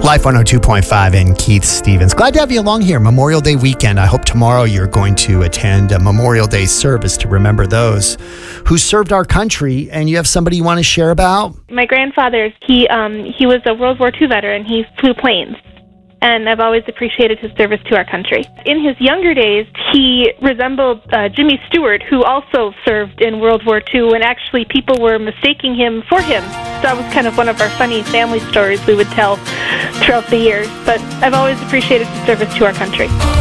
Life 102.5 and Keith Stevens. Glad to have you along here. Memorial Day weekend. I hope tomorrow you're going to attend a Memorial Day service to remember those who served our country. And you have somebody you want to share about? My grandfather, he was a World War II veteran. He flew planes. And I've always appreciated his service to our country. In his younger days, he resembled Jimmy Stewart, who also served in World War II, and actually people were mistaking him for him. So that was kind of one of our funny family stories we would tell throughout the years. But I've always appreciated his service to our country.